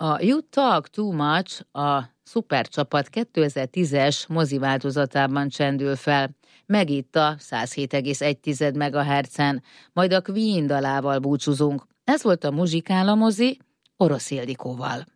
A You Talk Too Much a Szupercsapat 2010-es mozi változatában csendül fel, meg itt a 107,1 MHz-en, majd a Queen dalával búcsúzunk. Ez volt a Muzsikál a mozi Orosz Ildikóval.